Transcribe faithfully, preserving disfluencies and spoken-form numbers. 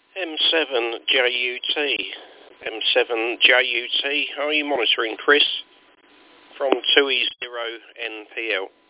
M seven J U T. M seven J U T. How are you monitoring, Chris? From two E zero N P L.